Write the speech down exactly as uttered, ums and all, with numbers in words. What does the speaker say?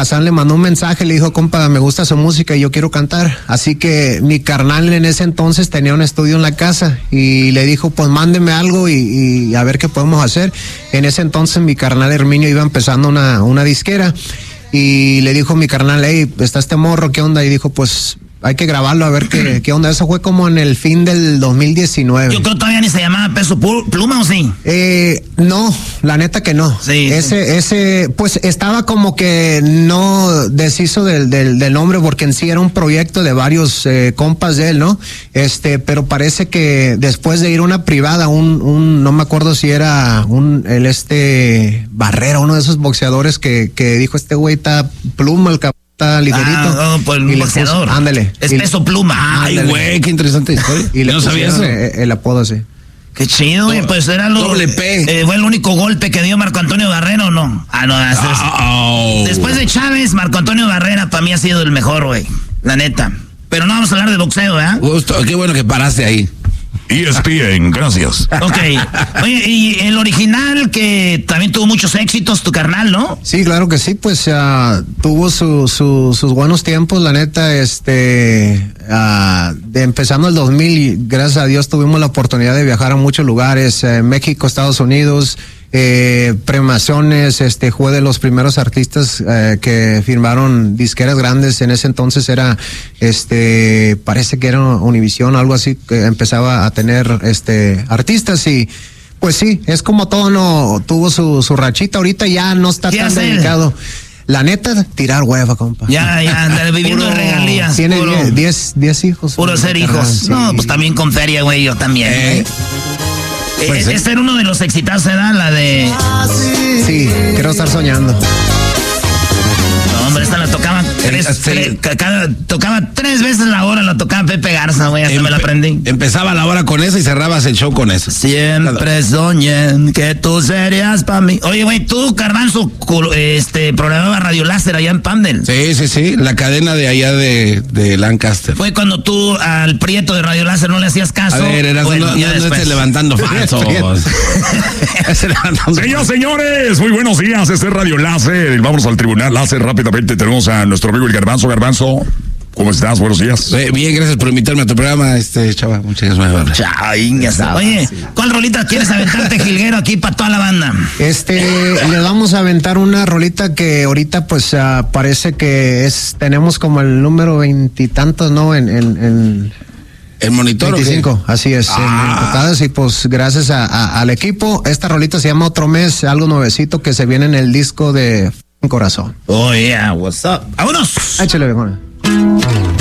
Alazán le mandó un mensaje, le dijo, compa, me gusta su música y yo quiero cantar. Así que mi carnal en ese entonces tenía un estudio en la casa y le dijo, pues mándeme algo y, y a ver qué podemos hacer. En ese entonces mi carnal Herminio iba empezando una, una disquera y le dijo mi carnal, hey, está este morro, ¿qué onda? Y dijo, pues hay que grabarlo a ver qué, qué onda. Eso fue como en el fin del dos mil diecinueve. Yo creo que todavía ni se llamaba Peso Pluma, ¿o sí? Eh, no, la neta que no. Sí. Ese, sí. ese, pues estaba como que no deshizo del, del, del nombre porque en sí era un proyecto de varios eh, compas de él, ¿no? Este, pero parece que después de ir a una privada, un, un, no me acuerdo si era un, el este Barrera, uno de esos boxeadores que, que dijo este güey está Pluma, el cabrón. Está ligerito. Ah, no, pues el boxeador. Ándale. Es Peso Pluma. Ay, güey, qué interesante historia. Y le no sabía eso. El, el apodo así. Qué chido, güey. Pues era lo. Doble P. Eh, fue el único golpe que dio Marco Antonio Barrera, ¿o no? Ah, no. Es, oh. Después de Chávez, Marco Antonio Barrera para mí ha sido el mejor, güey. La neta. Pero no vamos a hablar de boxeo, ¿verdad? Gusto, qué bueno que paraste ahí. E S P N, gracias. Ok. Oye, y el original que también tuvo muchos éxitos, tu carnal, ¿no? Sí, claro que sí, pues uh, tuvo su, su, sus buenos tiempos, la neta, este, uh, de empezando el dos mil, y gracias a Dios tuvimos la oportunidad de viajar a muchos lugares, eh, México, Estados Unidos, eh, premiaciones, este, fue de los primeros artistas eh, que firmaron disqueras grandes. En ese entonces era, este, parece que era Univision, algo así, que empezaba a tener, este, artistas y, pues sí, es como todo, no, tuvo su, su rachita, ahorita ya no está tan dedicado. La neta, tirar hueva, compa. Ya, ya, andar viviendo de regalías. Tiene diez hijos. Puro ser hijos. Sí. No, pues también con feria, güey, yo también. Eh. Pues, este ¿eh? Era uno de los exitazos, ¿verdad? La de... Sí, quiero estar soñando. No, hombre, esta la tocaban tres, sí. tres, cada, tocaba tres veces la hora, la tocaba Pepe Garza, güey, hasta Empe- me la aprendí. Empezaba la hora con esa y cerrabas el show con eso. Siempre soñé que tú serías para mí. Oye, güey, tú, Carbanzo, este, programaba Radio Láser allá en Pandel. Sí, sí, sí, la cadena de allá de, de Lancaster. Fue cuando tú al Prieto de Radio Láser no le hacías caso. A ver, eras bueno, no, no, no estés levantando falsos. Señoras, señores, muy buenos días, este es Radio Láser. Vamos al Tribunal Láser rápidamente. Tenemos a nuestro amigo el Garbanzo. Garbanzo, ¿cómo estás? Buenos días. Eh, bien, gracias por invitarme a tu programa, este chava. Muchas gracias. Chao, oye, ¿cuál rolita quieres aventarte, Jilguero, aquí para toda la banda? Este, le vamos a aventar una rolita que ahorita pues uh, parece que es, tenemos como el número veintitantos, ¿no? En, en, en el monitor. veinticinco, así es, ah. en tocadas, y pues gracias a, a, al equipo. Esta rolita se llama Otro Mes, algo nuevecito que se viene en el disco de Corazón. Oh yeah, what's up? ¡Vámonos! Échale, viejona.